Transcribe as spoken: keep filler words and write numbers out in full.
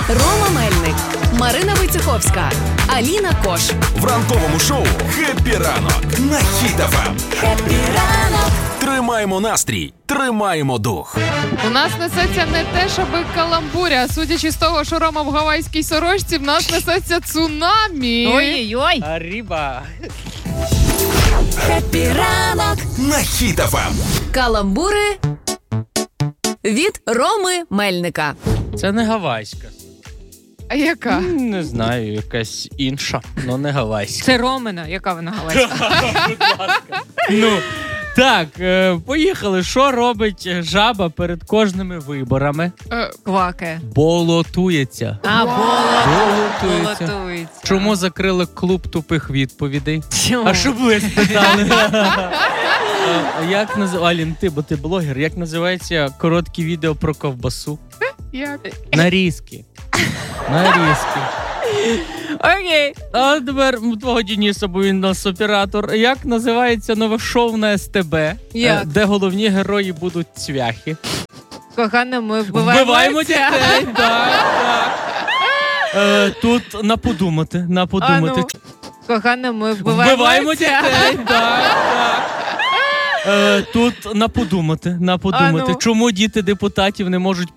Рома Мельник, Марина Войцеховська, Аліна Кош. В ранковому шоу «Хеппі ранок» на Хіт еф ем. Хеппі ранок. Тримаємо настрій, тримаємо дух. У нас несеться не те, щоби каламбуря. Судячи з того, що Рома в гавайській сорочці, в нас несеться цунамі. Ой-ой-ой. Риба. Хеппі ранок. На Хіт еф ем. Каламбури від Роми Мельника. Це не гавайська. А яка? М, Не знаю, якась інша, але не гавайська. Це Ромина, яка вона гавайська. Ну, так, е, поїхали. Що робить жаба перед кожними виборами? Е, Квакає. Болотується. А, Болотується. болотується. Чому закрили клуб тупих відповідей? Чому? А що ви спитали? А як називається, Алін, ти, бо ти блогер, як називається короткі відео про ковбасу? як? Нарізки. Нарізки. Окей. А тепер у твого Дениса, бо він у нас оператор. Як називається нове шоу на ес те бе, Як? е, де головні герої будуть цвяхи? Кохана, ми вбиваємо. Вбиваємо дітей, так, так. Е, Тут на подумати, на подумати. А ну. Кохана, ми вбиваємо. Вбиваємо дітей, так, так. Е, Тут на подумати, на подумати. А ну. Чому діти депутатів не можуть